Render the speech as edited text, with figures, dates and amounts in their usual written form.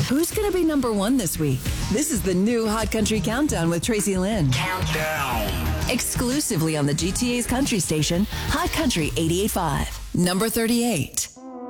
Who's going to be number one this week? This is the new Hot Country Countdown with Tracy Lynn. Countdown. Exclusively on the GTA's country station, Hot Country 88.5. Number 38.